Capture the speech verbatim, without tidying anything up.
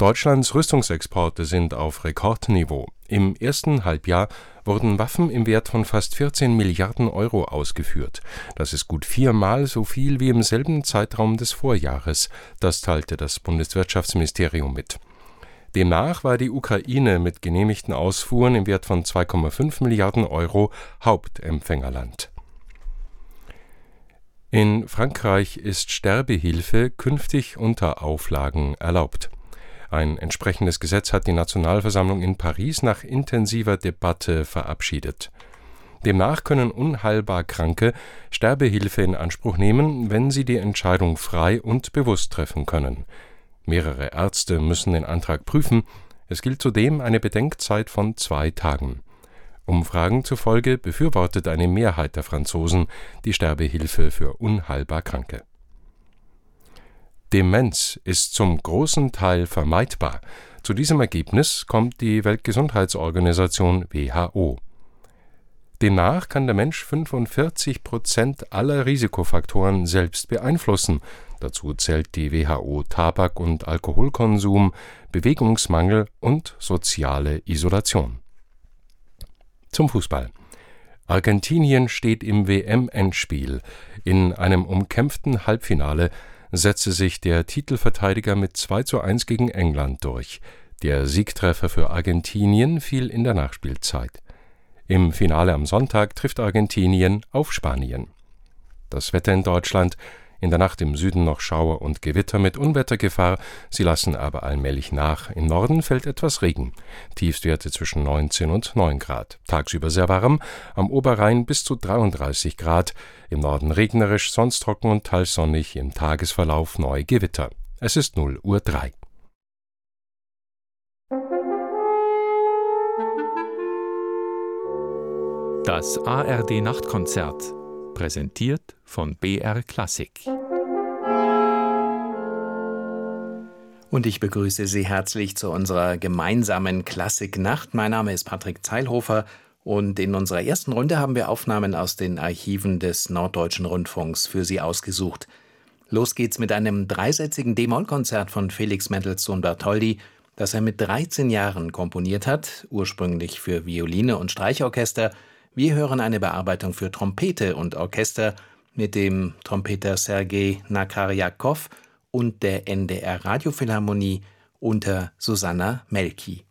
Deutschlands Rüstungsexporte sind auf Rekordniveau. Im ersten Halbjahr wurden Waffen im Wert von fast vierzehn Milliarden Euro ausgeführt. Das ist gut viermal so viel wie im selben Zeitraum des Vorjahres. Das teilte das Bundeswirtschaftsministerium mit. Demnach war die Ukraine mit genehmigten Ausfuhren im Wert von zwei Komma fünf Milliarden Euro Hauptempfängerland. In Frankreich ist Sterbehilfe künftig unter Auflagen erlaubt. Ein entsprechendes Gesetz hat die Nationalversammlung in Paris nach intensiver Debatte verabschiedet. Demnach können unheilbar Kranke Sterbehilfe in Anspruch nehmen, wenn sie die Entscheidung frei und bewusst treffen können. Mehrere Ärzte müssen den Antrag prüfen. Es gilt zudem eine Bedenkzeit von zwei Tagen. Umfragen zufolge befürwortet eine Mehrheit der Franzosen die Sterbehilfe für unheilbar Kranke. Demenz ist zum großen Teil vermeidbar. Zu diesem Ergebnis kommt die Weltgesundheitsorganisation W H O. Demnach kann der Mensch fünfundvierzig Prozent aller Risikofaktoren selbst beeinflussen. Dazu zählt die W H O Tabak- und Alkoholkonsum, Bewegungsmangel und soziale Isolation. Zum Fußball. Argentinien steht im W M-Endspiel. In einem umkämpften Halbfinale setzte sich der Titelverteidiger mit zwei zu eins gegen England durch. Der Siegtreffer für Argentinien fiel in der Nachspielzeit. Im Finale am Sonntag trifft Argentinien auf Spanien. Das Wetter in Deutschland: in der Nacht im Süden noch Schauer und Gewitter mit Unwettergefahr, sie lassen aber allmählich nach. Im Norden fällt etwas Regen. Tiefstwerte zwischen neunzehn und neun Grad. Tagsüber sehr warm, am Oberrhein bis zu dreiunddreißig Grad. Im Norden regnerisch, sonst trocken und teils sonnig, im Tagesverlauf neu Gewitter. Es ist null Uhr drei. Das A R D-Nachtkonzert, präsentiert von B R Klassik. Und ich begrüße Sie herzlich zu unserer gemeinsamen Klassiknacht. Mein Name ist Patrick Zeilhofer und in unserer ersten Runde haben wir Aufnahmen aus den Archiven des Norddeutschen Rundfunks für Sie ausgesucht. Los geht's mit einem dreisätzigen D-Moll-Konzert von Felix Mendelssohn Bartholdy, das er mit dreizehn Jahren komponiert hat, ursprünglich für Violine und Streichorchester. Wir hören eine Bearbeitung für Trompete und Orchester mit dem Trompeter Sergei Nakarjakow und der N D R Radiophilharmonie unter Susanna Melki.